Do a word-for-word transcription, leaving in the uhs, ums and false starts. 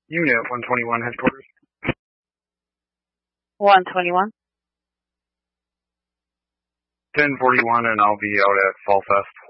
Unit one twenty-one headquarters. one twenty-one. ten forty-one and I'll be out at Fall Fest.